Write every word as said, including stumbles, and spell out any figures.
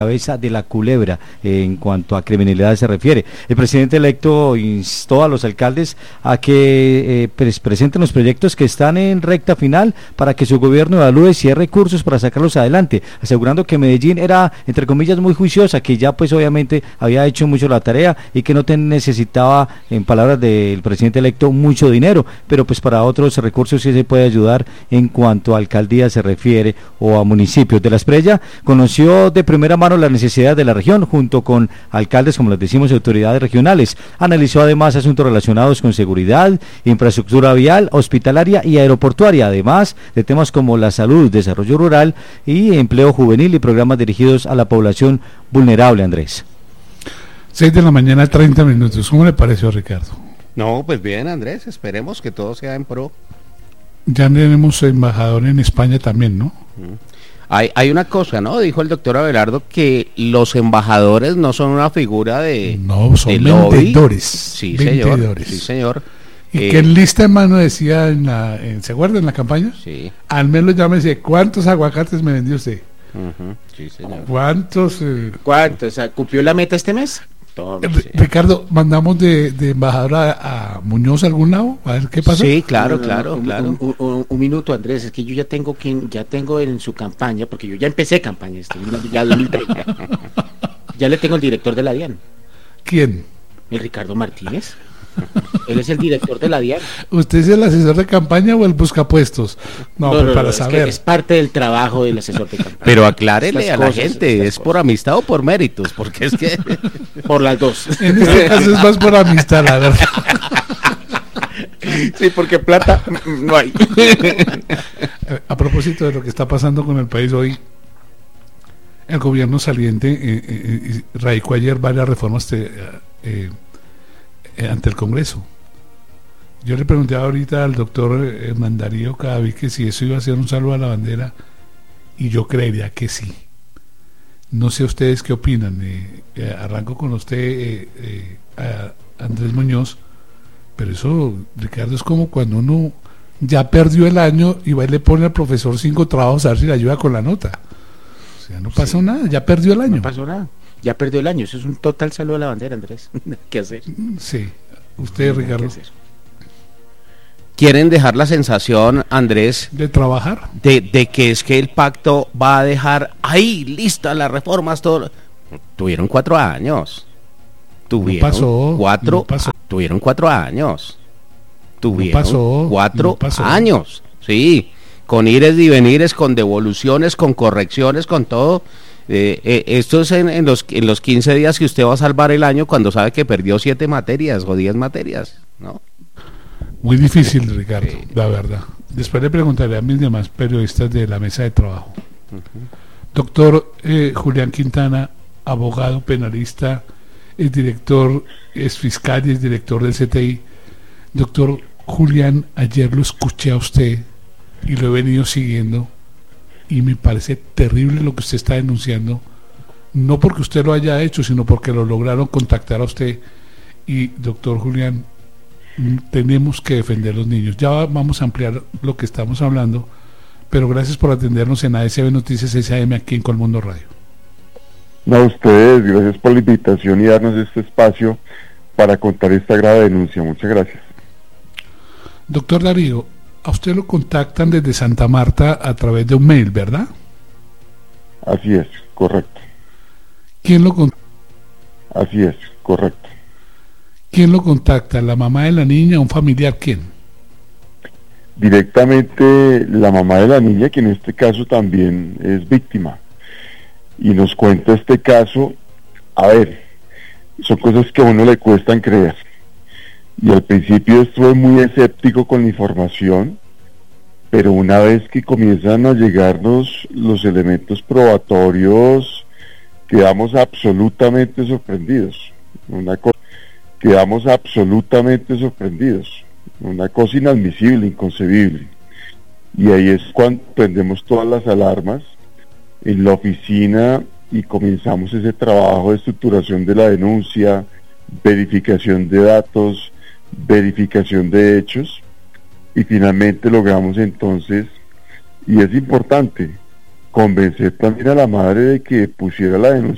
cabeza de la culebra eh, en cuanto a criminalidad se refiere. El presidente electo instó a los alcaldes a que eh, pres presenten los proyectos que están en recta final para que su gobierno evalúe si hay recursos para sacarlos adelante, asegurando que Medellín era, entre comillas, muy juiciosa, que ya pues obviamente había hecho mucho la tarea y que no te necesitaba, en palabras del presidente electo, mucho dinero, pero pues para otros recursos sí se puede ayudar en cuanto a alcaldía se refiere o a municipios. De la Espriella conoció de primera mano las necesidades de la región, junto con alcaldes, como les decimos, y autoridades regionales. Analizó además asuntos relacionados con seguridad, infraestructura vial, hospitalaria y aeroportuaria, además de temas como la salud, desarrollo rural y empleo juvenil y programas dirigidos a la población vulnerable. Andrés. seis de la mañana, treinta minutos. ¿Cómo le pareció, Ricardo? No, pues bien, Andrés, esperemos que todo sea en pro. Ya tenemos embajador en España también, ¿no? Mm. Hay, hay una cosa, ¿no? Dijo el doctor Abelardo que los embajadores no son una figura de No, son de vendedores. Sí, vendedores. señor. Sí, señor. Y eh, que en lista en mano decía, en la, en, ¿se acuerda en la campaña? Sí. Al menos ya me decía, ¿cuántos aguacates me vendió usted? Uh-huh, sí, señor. ¿Cuántos? Eh... ¿Cuántos? ¿Cumplió la meta este mes? Tome, sí. Ricardo, mandamos de, de embajador a, a Muñoz a algún lado, a ver qué pasa. Sí, claro, no, claro, un, claro. Un, un, un, un minuto, Andrés, es que yo ya tengo quien, ya tengo en su campaña, porque yo ya empecé campaña, estoy ya dos mil treinta. Ya le tengo el director de la DIAN. ¿Quién? El Ricardo Martínez. Él es el director de la DIAN. ¿Usted es el asesor de campaña o el buscapuestos? No, no, pues no para no, saber. Es, es parte del trabajo del asesor de campaña. Pero aclárele estas a la cosas, gente, ¿es cosas. por amistad o por méritos? Porque es que... Por las dos. En este caso es más por amistad, la verdad. Sí, porque plata no hay. A propósito de lo que está pasando con el país hoy, el gobierno saliente eh, eh, radicó ayer varias reformas te, eh, eh, ante el Congreso. Yo le pregunté ahorita al doctor Hernán Darío Cadavid que si eso iba a ser un saludo a la bandera, y yo creería que sí. No sé ustedes qué opinan. Eh, eh, arranco con usted, eh, eh, a Andrés Muñoz, pero eso, Ricardo, es como cuando uno ya perdió el año y va y le pone al profesor cinco trabajos a ver si le ayuda con la nota. O sea, no pasó sí. nada, ya perdió el año. No pasó nada, ya perdió el año. Eso es un total saludo a la bandera, Andrés. ¿Qué hacer? Sí, usted, Ricardo. Quieren dejar la sensación, Andrés, de trabajar, de, de que es que el pacto va a dejar ahí listas las reformas, todo. Tuvieron cuatro años. Tuvieron no pasó, cuatro. No pasó. Tuvieron cuatro años. Tuvieron no pasó, cuatro no pasó. años. Sí, con ires y venires, con devoluciones, con correcciones, con todo. Eh, eh, esto es en, en los en los quince días que usted va a salvar el año cuando sabe que perdió siete materias o diez materias, ¿no? Muy difícil, Ricardo, sí. La verdad. Después le preguntaré a mis demás periodistas de la mesa de trabajo. Uh-huh. Doctor eh, Julián Quintana, abogado penalista, es director, es fiscal y es director del C T I. Doctor Julián, ayer lo escuché a usted y lo he venido siguiendo y me parece terrible lo que usted está denunciando, no porque usted lo haya hecho, sino porque lo lograron contactar a usted. Y doctor Julián, tenemos que defender a los niños. Ya vamos a ampliar lo que estamos hablando, pero gracias por atendernos en A S B Noticias S A M aquí en Colmundo Radio. No, a ustedes, gracias por la invitación y darnos este espacio para contar esta grave denuncia. Muchas gracias. Doctor Darío, a usted lo contactan desde Santa Marta a través de un mail, ¿verdad? Así es, correcto. ¿Quién lo contacta? Así es, correcto. ¿Quién lo contacta? ¿La mamá de la niña o un familiar? ¿Quién? Directamente la mamá de la niña, que en este caso también es víctima. Y nos cuenta este caso. A ver, son cosas que a uno le cuestan creer. Y al principio estuve muy escéptico con la información, pero una vez que comienzan a llegarnos los elementos probatorios, quedamos absolutamente sorprendidos. Una cosa Quedamos absolutamente sorprendidos, una cosa inadmisible, inconcebible. Y ahí es cuando prendemos todas las alarmas en la oficina y comenzamos ese trabajo de estructuración de la denuncia, verificación de datos, verificación de hechos, y finalmente logramos entonces, y es importante, convencer también a la madre de que pusiera la denuncia